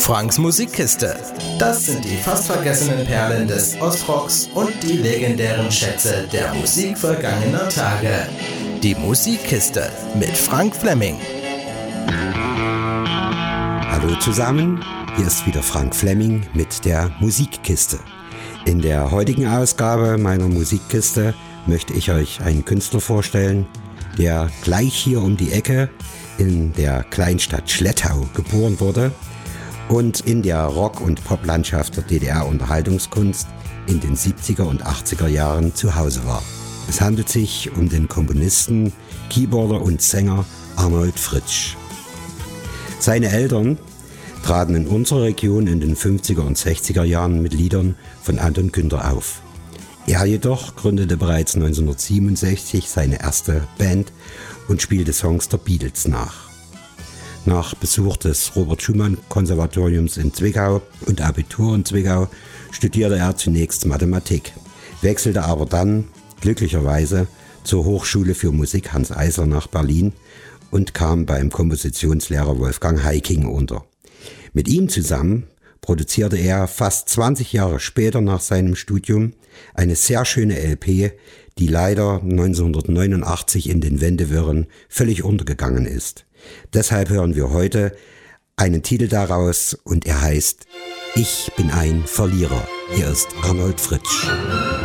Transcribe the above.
Franks Musikkiste. Das sind die fast vergessenen Perlen des Ostrocks und die legendären Schätze der Musik vergangener Tage. Die Musikkiste mit Frank Fleming. Hallo zusammen, hier ist wieder Frank Fleming mit der Musikkiste. In der heutigen Ausgabe meiner Musikkiste möchte ich euch einen Künstler vorstellen, der gleich hier um die Ecke in der Kleinstadt Schlettau geboren wurde und in der Rock- und Poplandschaft der DDR-Unterhaltungskunst in den 70er und 80er Jahren zu Hause war. Es handelt sich um den Komponisten, Keyboarder und Sänger Arnold Fritsch. Seine Eltern traten in unserer Region in den 50er und 60er Jahren mit Liedern von Anton Günther auf. Er jedoch gründete bereits 1967 seine erste Band und spielte Songs der Beatles nach. Nach Besuch des Robert-Schumann-Konservatoriums in Zwickau und Abitur in Zwickau studierte er zunächst Mathematik, wechselte aber dann glücklicherweise zur Hochschule für Musik Hans Eisler nach Berlin und kam beim Kompositionslehrer Wolfgang Heiking unter. Mit ihm zusammen produzierte er fast 20 Jahre später nach seinem Studium eine sehr schöne LP, die leider 1989 in den Wendewirren völlig untergegangen ist. Deshalb hören wir heute einen Titel daraus und er heißt Ich bin ein Verlierer. Hier ist Arnold Fritsch.